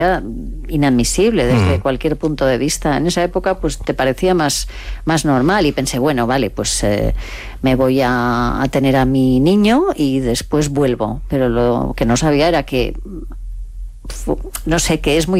inadmisible desde cualquier punto de vista. En esa época pues te parecía más normal y pensé, bueno, vale, pues me voy a tener a mi niño y después vuelvo. Pero lo que no sabía era que, no sé, que es muy